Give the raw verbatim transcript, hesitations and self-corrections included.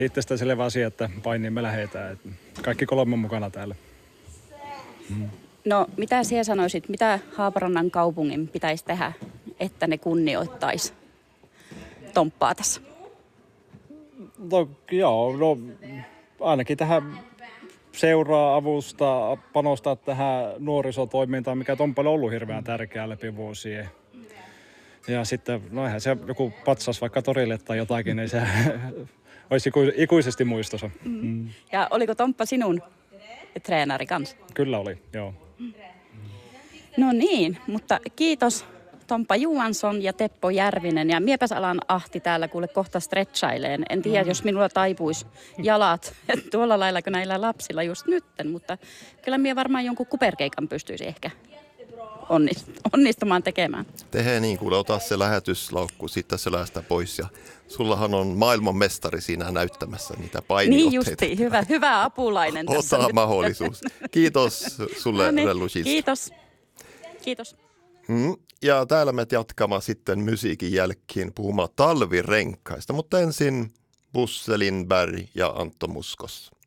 Itsestä selvä asia, että painiin me lähdetään. Kaikki kolme mukana täällä. Mm. No, mitä sinä sanoisit, mitä Haaparannan kaupungin pitäisi tehdä, että ne kunnioittaisi Tomppaa tässä? No joo, no ainakin tähän seuraa, avustaa, panostaa tähän nuorisotoimintaan, mikä Tompalle on ollut hirveän tärkeää läpi vuosien. Ja sitten, no eihän se joku patsas vaikka torille tai jotakin, niin se olisi iku- ikuisesti muistossa. Mm. Mm. Ja oliko Tomppa sinun treenari kanssa? Kyllä oli, joo. No niin, mutta kiitos Tomppa Johansson ja Teppo Järvinen. Ja miepäs alan Ahti täällä kuule kohta stretchaileen. En tiedä, mm. jos minulla taipuisi jalat tuolla lailla kuin näillä lapsilla just nytten, mutta kyllä minä varmaan jonkun kuperkeikan pystyisi ehkä onnistumaan tekemään. Tehe niin, kuule, ota se lähetyslaukku, sitten se lähtee pois ja sullahan on maailman mestari siinä näyttämässä niitä painiotteita. Niin justi, hyvä, hyvä apulainen tässä. Ota mahdollisuus. Kiitos sulle, no niin, Rellushista. Kiitos. Kiitos. Mm, ja täällä me jatkamaan sitten musiikin jälkeen puhumaan talvirenkaista, mutta ensin Busse Lindberg ja Antto Muskos.